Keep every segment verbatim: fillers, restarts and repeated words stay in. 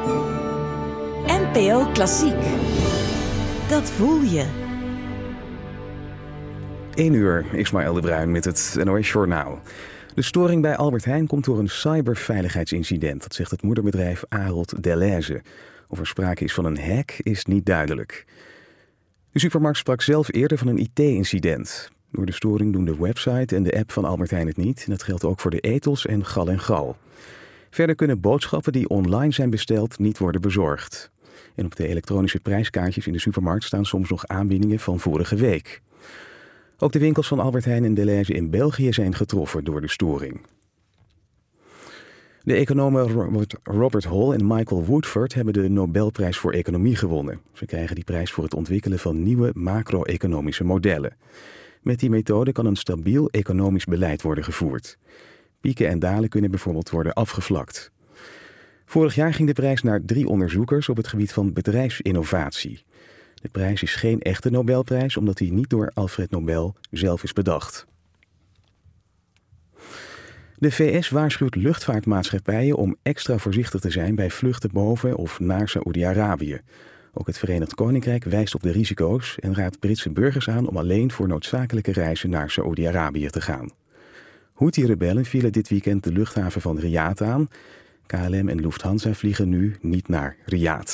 N P O Klassiek. Dat voel je. één uur, Ismaël de Bruin met het N O S-journaal. De storing bij Albert Heijn komt door een cyberveiligheidsincident. Dat zegt het moederbedrijf Ahold Delhaize. Of er sprake is van een hack is niet duidelijk. De supermarkt sprak zelf eerder van een I T-incident. Door de storing doen de website en de app van Albert Heijn het niet. En dat geldt ook voor de etels en gal en gal. Verder kunnen boodschappen die online zijn besteld niet worden bezorgd. En op de elektronische prijskaartjes in de supermarkt staan soms nog aanbiedingen van vorige week. Ook de winkels van Albert Heijn en Delhaize in België zijn getroffen door de storing. De economen Robert, Robert Hall en Michael Woodford hebben de Nobelprijs voor Economie gewonnen. Ze krijgen die prijs voor het ontwikkelen van nieuwe macro-economische modellen. Met die methode kan een stabiel economisch beleid worden gevoerd. Pieken en dalen kunnen bijvoorbeeld worden afgevlakt. Vorig jaar ging de prijs naar drie onderzoekers op het gebied van bedrijfsinnovatie. De prijs is geen echte Nobelprijs, omdat die niet door Alfred Nobel zelf is bedacht. De V S waarschuwt luchtvaartmaatschappijen om extra voorzichtig te zijn bij vluchten boven of naar Saoedi-Arabië. Ook het Verenigd Koninkrijk wijst op de risico's en raadt Britse burgers aan om alleen voor noodzakelijke reizen naar Saoedi-Arabië te gaan. Houthi-rebellen vielen dit weekend de luchthaven van Riyadh aan. K L M en Lufthansa vliegen nu niet naar Riyadh.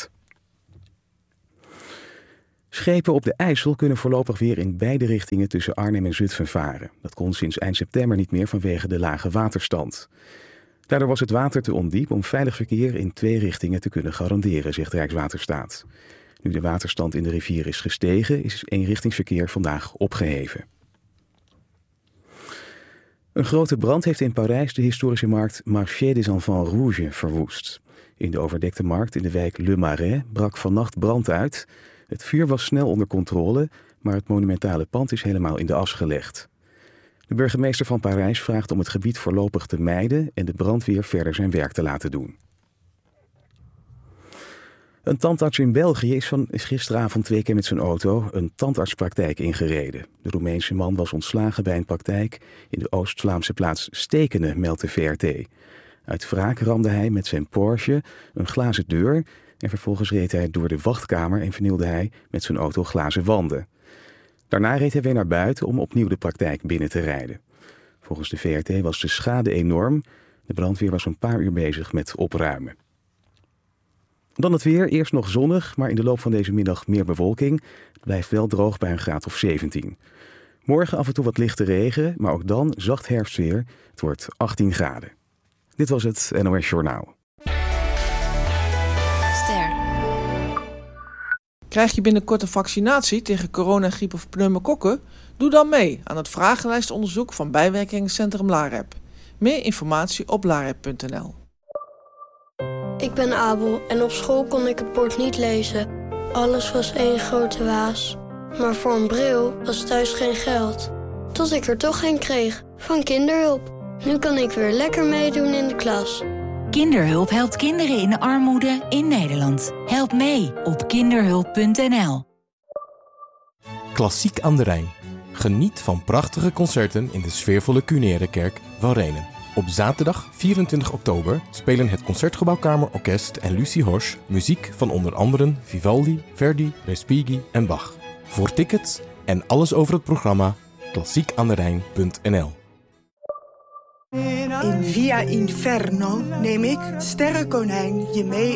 Schepen op de IJssel kunnen voorlopig weer in beide richtingen tussen Arnhem en Zutphen varen. Dat kon sinds eind september niet meer vanwege de lage waterstand. Daardoor was het water te ondiep om veilig verkeer in twee richtingen te kunnen garanderen, zegt Rijkswaterstaat. Nu de waterstand in de rivier is gestegen, is eenrichtingsverkeer vandaag opgeheven. Een grote brand heeft in Parijs de historische markt Marché des Enfants Rouges verwoest. In de overdekte markt in de wijk Le Marais brak vannacht brand uit. Het vuur was snel onder controle, maar het monumentale pand is helemaal in de as gelegd. De burgemeester van Parijs vraagt om het gebied voorlopig te mijden en de brandweer verder zijn werk te laten doen. Een tandarts in België is, van, is gisteravond twee keer met zijn auto een tandartspraktijk ingereden. De Roemeense man was ontslagen bij een praktijk in de Oost-Vlaamse plaats Stekene, meldt de V R T. Uit wraak ramde hij met zijn Porsche een glazen deur en vervolgens reed hij door de wachtkamer en vernielde hij met zijn auto glazen wanden. Daarna reed hij weer naar buiten om opnieuw de praktijk binnen te rijden. Volgens de V R T was de schade enorm. De brandweer was een paar uur bezig met opruimen. Dan het weer, eerst nog zonnig, maar in de loop van deze middag meer bewolking. Het blijft wel droog bij een graad of zeventien. Morgen af en toe wat lichte regen, maar ook dan zacht herfstweer. Het wordt achttien graden. Dit was het N O S-journaal. Ster. Krijg je binnenkort een vaccinatie tegen corona, griep of pneumokokken? Doe dan mee aan het vragenlijstonderzoek van bijwerkingencentrum LAREP. Meer informatie op larep punt n l. Ik ben Abel en op school kon ik het bord niet lezen. Alles was één grote waas. Maar voor een bril was thuis geen geld. Tot ik er toch een kreeg, van Kinderhulp. Nu kan ik weer lekker meedoen in de klas. Kinderhulp helpt kinderen in armoede in Nederland. Help mee op kinderhulp punt n l. Klassiek aan de Rijn. Geniet van prachtige concerten in de sfeervolle Cunerekerk van Renen. Op zaterdag vierentwintig oktober spelen het Concertgebouw Kamerorkest en Lucie Horsch muziek van onder andere Vivaldi, Verdi, Respighi en Bach. Voor tickets en alles over het programma klassiek aan de rijn punt n l. In Via Inferno neem ik, Sterrenkonijn, je mee